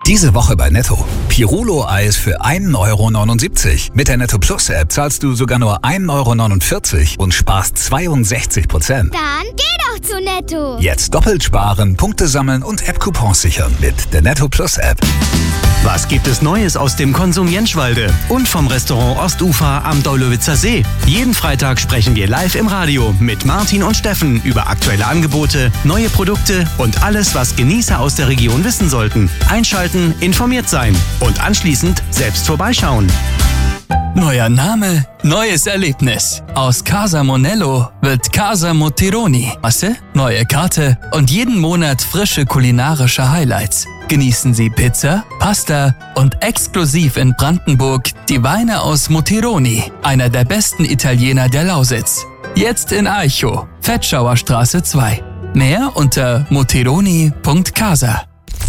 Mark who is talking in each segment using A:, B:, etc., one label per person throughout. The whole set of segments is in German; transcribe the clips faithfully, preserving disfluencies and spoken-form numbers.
A: Diese Woche bei Netto. Pirulo-Eis für ein Euro neunundsiebzig. Mit der Netto Plus App zahlst du sogar nur ein Euro neunundvierzig und sparst zweiundsechzig Prozent.
B: Dann geh doch zu Netto.
A: Jetzt doppelt sparen, Punkte sammeln und App-Coupons sichern mit der Netto Plus App.
C: Was gibt es Neues aus dem Konsum Jentschwalde und vom Restaurant Ostufer am Daulowitzer See? Jeden Freitag sprechen wir live im Radio mit Martin und Steffen über aktuelle Angebote, neue Produkte und alles, was Genießer aus der Region wissen sollten. Einschalten, informiert sein und anschließend selbst vorbeischauen.
D: Neuer Name, neues Erlebnis. Aus Casa Monello wird Casa Motironi. Masse, neue Karte und jeden Monat frische kulinarische Highlights. Genießen Sie Pizza, Pasta und exklusiv in Brandenburg die Weine aus Motironi, einer der besten Italiener der Lausitz. Jetzt in Aichow, Fettschauerstraße zwei. Mehr unter motironi punkt casa.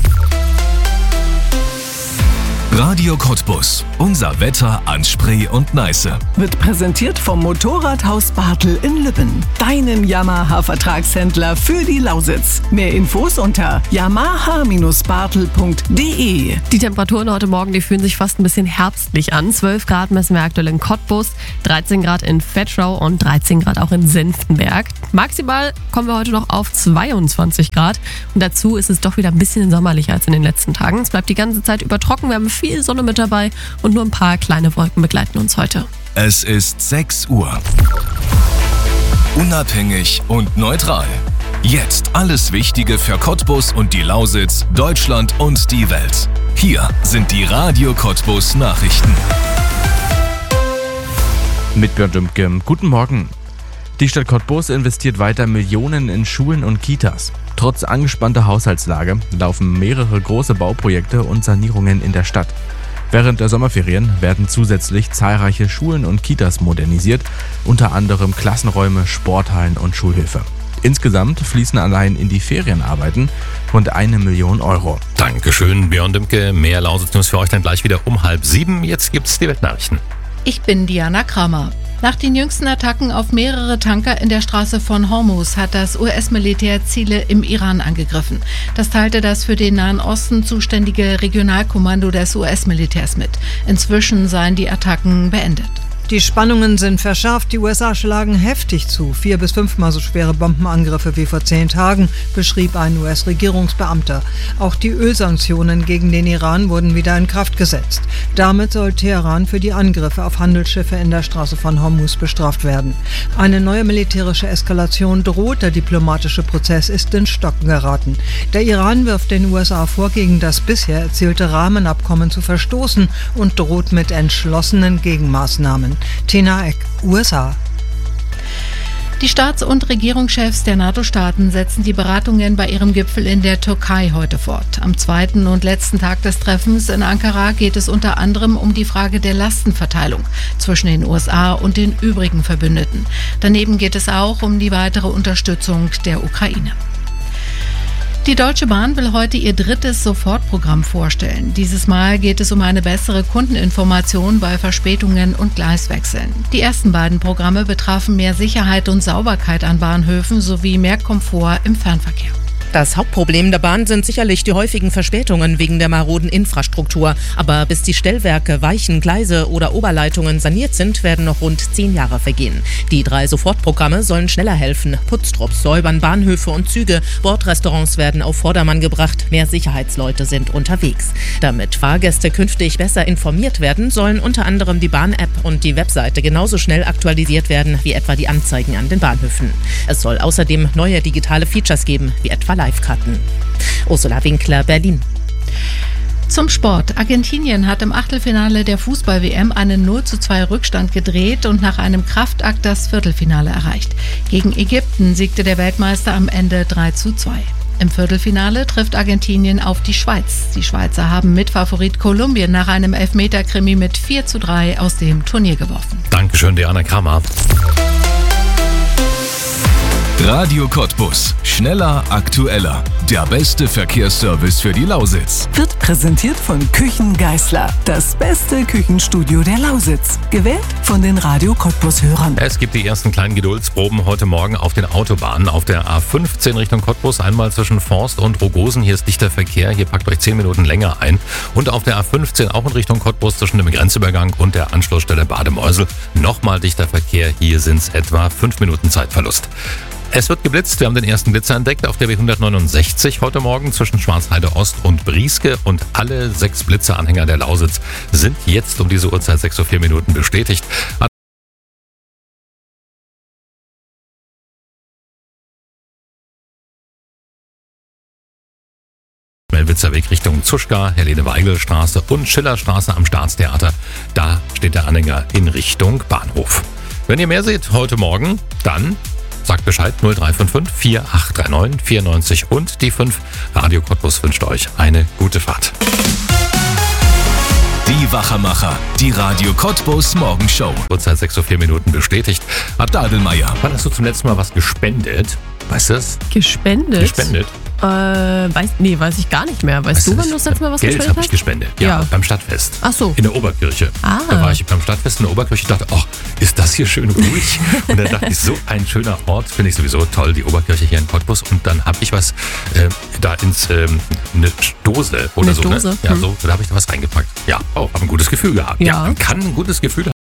E: Radio Cottbus. Unser Wetter an Spree und Neiße.
F: Wird präsentiert vom Motorradhaus Bartel in Lübben. Deinem Yamaha-Vertragshändler für die Lausitz. Mehr Infos unter yamaha Bindestrich bartel punkt de.
G: Die Temperaturen heute Morgen, die fühlen sich fast ein bisschen herbstlich an. zwölf Grad messen wir aktuell in Cottbus, dreizehn Grad in Vetschau und dreizehn Grad auch in Senftenberg. Maximal kommen wir heute noch auf zweiundzwanzig Grad. Und dazu ist es doch wieder ein bisschen sommerlicher als in den letzten Tagen. Es bleibt die ganze Zeit über trocken. Wir haben viel Sonne mit dabei und nur ein paar kleine Wolken begleiten uns heute.
E: Es ist sechs Uhr. Unabhängig und neutral. Jetzt alles Wichtige für Cottbus und die Lausitz, Deutschland und die Welt. Hier sind die Radio Cottbus Nachrichten.
H: Mit Björn Dümke. Guten Morgen. Die Stadt Cottbus investiert weiter Millionen in Schulen und Kitas. Trotz angespannter Haushaltslage laufen mehrere große Bauprojekte und Sanierungen in der Stadt. Während der Sommerferien werden zusätzlich zahlreiche Schulen und Kitas modernisiert, unter anderem Klassenräume, Sporthallen und Schulhöfe. Insgesamt fließen allein in die Ferienarbeiten rund eine Million Euro.
I: Dankeschön, Björn Dümke. Mehr Lausitz-News für euch dann gleich wieder um halb sieben. Jetzt gibt's die Weltnachrichten.
J: Ich bin Diana Kramer. Nach den jüngsten Attacken auf mehrere Tanker in der Straße von Hormuz hat das U S-Militär Ziele im Iran angegriffen. Das teilte das für den Nahen Osten zuständige Regionalkommando des U S-Militärs mit. Inzwischen seien die Attacken beendet.
K: Die Spannungen sind verschärft, die U S A schlagen heftig zu. Vier bis fünfmal so schwere Bombenangriffe wie vor zehn Tagen, beschrieb ein U S-Regierungsbeamter. Auch die Ölsanktionen gegen den Iran wurden wieder in Kraft gesetzt. Damit soll Teheran für die Angriffe auf Handelsschiffe in der Straße von Hormuz bestraft werden. Eine neue militärische Eskalation droht, der diplomatische Prozess ist in Stocken geraten. Der Iran wirft den U S A vor, gegen das bisher erzielte Rahmenabkommen zu verstoßen und droht mit entschlossenen Gegenmaßnahmen. Tina Eck, U S A.
J: Die Staats- und Regierungschefs der NATO-Staaten setzen die Beratungen bei ihrem Gipfel in der Türkei heute fort. Am zweiten und letzten Tag des Treffens in Ankara geht es unter anderem um die Frage der Lastenverteilung zwischen den U S A und den übrigen Verbündeten. Daneben geht es auch um die weitere Unterstützung der Ukraine. Die Deutsche Bahn will heute ihr drittes Sofortprogramm vorstellen. Dieses Mal geht es um eine bessere Kundeninformation bei Verspätungen und Gleiswechseln. Die ersten beiden Programme betrafen mehr Sicherheit und Sauberkeit an Bahnhöfen sowie mehr Komfort im Fernverkehr.
L: Das Hauptproblem der Bahn sind sicherlich die häufigen Verspätungen wegen der maroden Infrastruktur. Aber bis die Stellwerke, Weichen, Gleise oder Oberleitungen saniert sind, werden noch rund zehn Jahre vergehen. Die drei Sofortprogramme sollen schneller helfen. Putztrupps säubern Bahnhöfe und Züge, Bordrestaurants werden auf Vordermann gebracht, mehr Sicherheitsleute sind unterwegs. Damit Fahrgäste künftig besser informiert werden, sollen unter anderem die Bahn-App und die Webseite genauso schnell aktualisiert werden wie etwa die Anzeigen an den Bahnhöfen. Es soll außerdem neue digitale Features geben, wie etwa Live-Karten. Ursula Winkler, Berlin.
J: Zum Sport. Argentinien hat im Achtelfinale der Fußball-W M einen null zu zwei Rückstand gedreht und nach einem Kraftakt das Viertelfinale erreicht. Gegen Ägypten siegte der Weltmeister am Ende drei zu zwei. Im Viertelfinale trifft Argentinien auf die Schweiz. Die Schweizer haben Mitfavorit Kolumbien nach einem Elfmeter-Krimi mit vier zu drei aus dem Turnier geworfen.
I: Dankeschön, Diana Kramer.
E: Radio Cottbus. Schneller, aktueller. Der beste Verkehrsservice für die Lausitz.
F: Wird präsentiert von Küchen Geisler. Das beste Küchenstudio der Lausitz. Gewählt von den Radio Cottbus-Hörern.
I: Es gibt die ersten kleinen Geduldsproben heute Morgen auf den Autobahnen. Auf der A fünfzehn Richtung Cottbus, einmal zwischen Forst und Rogosen. Hier ist dichter Verkehr. Hier packt euch zehn Minuten länger ein. Und auf der A fünfzehn auch in Richtung Cottbus zwischen dem Grenzübergang und der Anschlussstelle Bademeusel. Nochmal dichter Verkehr. Hier sind es etwa fünf Minuten Zeitverlust. Es wird geblitzt. Wir haben den ersten Blitzer entdeckt auf der B hundertneunundsechzig heute Morgen zwischen Schwarzheide Ost und Brieske. Und alle sechs Blitzeranhänger der Lausitz sind jetzt um diese Uhrzeit sechs Uhr vier Minuten bestätigt. Melwitzer Weg Richtung Zuschka, Helene-Weigel-Straße und Schillerstraße am Staatstheater. Da steht der Anhänger in Richtung Bahnhof. Wenn ihr mehr seht heute Morgen, dann sagt Bescheid null drei fünf fünf vier acht drei neun vier neun null und die fünf. Radio Cottbus wünscht euch eine gute Fahrt.
E: Die Wachermacher, die Radio Cottbus Morgenshow.
I: Uhrzeit sechs Uhr vier Minuten bestätigt. Ad Dadelmeier. Wann hast du zum letzten Mal was gespendet? Weißt du das?
G: Gespendet?
I: Gespendet?
G: Äh, weiß, nee, weiß ich gar nicht mehr. Weißt, weißt du, wann du das letzte Mal was
I: Geld
G: gespendet
I: habe ich
G: hast?
I: gespendet. Ja,
G: Ja.
I: beim Stadtfest.
G: Ach so.
I: In der Oberkirche.
G: Ah.
I: Da war ich beim Stadtfest in der Oberkirche und dachte, ach, ist das hier schön ruhig? Und dann dachte ich, so ein schöner Ort, finde ich sowieso toll, die Oberkirche hier in Cottbus. Und dann habe ich was äh, da ins, ähm, eine Dose oder
G: Eine
I: so.
G: Dose?
I: Ne? Ja,
G: Hm.
I: so, da habe ich da was reingepackt. Ja, oh, habe ein gutes Gefühl gehabt.
G: Ja.
I: Man kann ein gutes Gefühl haben.